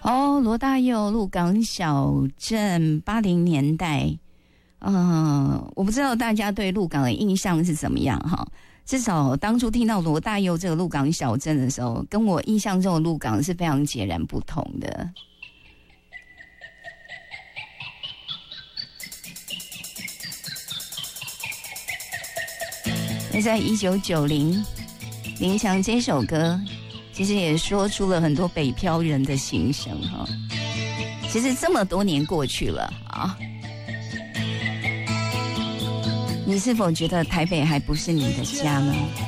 哦，罗大佑鹿港小镇80年代，我不知道大家对鹿港的印象是怎么样哈。至少当初听到罗大佑这个鹿港小镇的时候，跟我印象中的鹿港是非常截然不同的。那在1990，林强这首歌其实也说出了很多北漂人的心声哈。其实这么多年过去了啊，你是否觉得台北还不是你的家呢？